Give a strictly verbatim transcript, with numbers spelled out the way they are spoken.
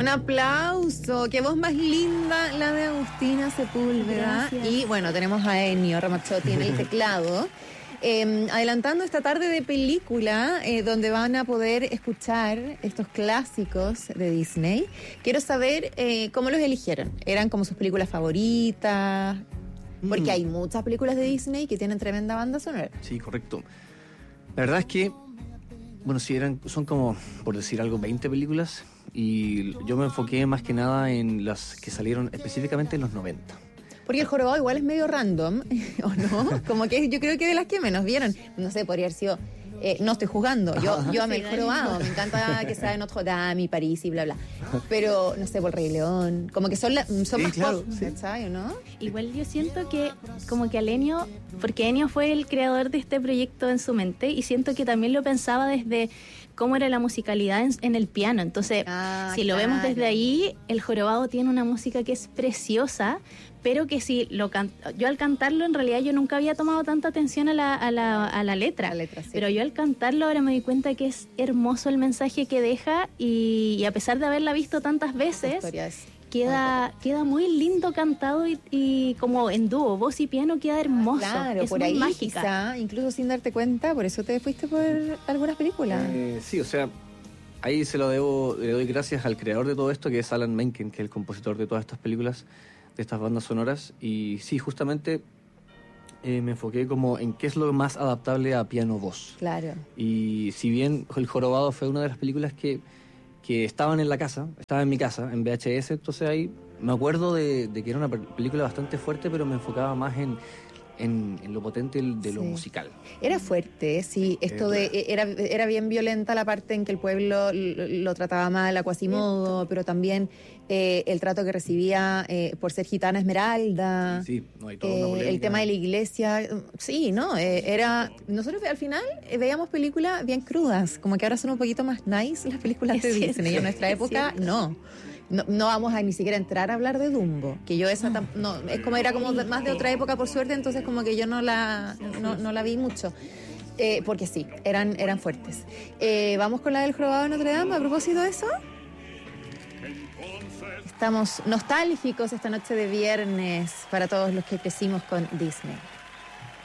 Un aplauso, qué voz más linda la de Agustina Sepúlveda. Gracias. Y bueno, tenemos a Ennio Ramazzotti en el teclado. Eh, adelantando esta tarde de película, eh, donde van a poder escuchar estos clásicos de Disney. Quiero saber eh, cómo los eligieron. ¿Eran como sus películas favoritas? Porque Mm. hay muchas películas de Disney que tienen tremenda banda sonora. Sí, correcto. La verdad es que, bueno, sí, eran, son como, por decir algo, veinte películas, y yo me enfoqué más que nada en las que salieron específicamente en los noventa. Porque el jorobado igual es medio random, ¿o no? Como que yo creo que de las que menos vieron. No sé, podría haber sido... Eh, no estoy juzgando, yo, yo amé Sí, el dale. jorobado, me encanta que sea de Notre Dame y París y bla, bla. Pero, no sé, por el Rey León, como que son, la, son Sí, más claro, pop, sí. ¿cachai, o no? Igual yo siento que como que al Ennio, porque Ennio fue el creador de este proyecto en su mente, y siento que también lo pensaba desde cómo era la musicalidad en, en el piano. Entonces, Ah, si lo claro. vemos desde ahí, el jorobado tiene una música que es preciosa, pero que si lo can yo al cantarlo, en realidad yo nunca había tomado tanta atención a la, a la, a la letra. La letra, sí. Pero yo al cantarlo ahora me di cuenta que es hermoso el mensaje que deja, y, y a pesar de haberla visto tantas La veces, historia es... queda queda muy lindo cantado, y, y como en dúo, voz y piano, queda hermoso. Claro, es por muy ahí mágica. quizá, incluso sin darte cuenta, por eso te fuiste por algunas películas. Eh, sí, o sea, ahí se lo debo, le doy gracias al creador de todo esto, que es Alan Menken, que es el compositor de todas estas películas, de estas bandas sonoras. Y sí, justamente eh, me enfoqué como en qué es lo más adaptable a piano-voz. Claro. Y si bien El Jorobado fue una de las películas que, que estaban en la casa, estaba en mi casa, en V H S, entonces ahí me acuerdo de, de que era una pe- película bastante fuerte, pero me enfocaba más en, en, en lo potente de lo Sí. musical. Era fuerte, sí, esto Eh, de era era bien violenta la parte en que el pueblo lo, lo trataba mal a Quasimodo, pero también eh, el trato que recibía eh, por ser gitana Esmeralda. Sí, no hay toda Eh, una polémica. el tema de la iglesia, sí, ¿no? Eh, era nosotros al final eh, veíamos películas bien crudas, como que ahora son un poquito más nice las películas de Es cierto, Disney. En nuestra es época, cierto. no. No, no vamos a ni siquiera entrar a hablar de Dumbo, que yo esa tam- no, es como era como de- más de otra época por suerte, entonces como que yo no la no, no la vi mucho. Eh, porque sí, eran, eran fuertes. Eh, vamos con la del jorobado de Notre Dame, a propósito de eso. Estamos nostálgicos esta noche de viernes para todos los que crecimos con Disney.